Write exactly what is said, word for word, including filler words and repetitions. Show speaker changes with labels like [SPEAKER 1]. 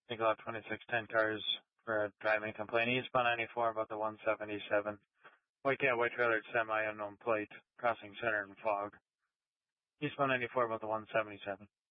[SPEAKER 1] Think lot twenty-six ten cars for a driving complaint. Eastbound ninety-four about the one seventy-seven. White cat, white trailer, semi unknown plate, crossing center in fog. Eastbound ninety-four about the one seventy-seven.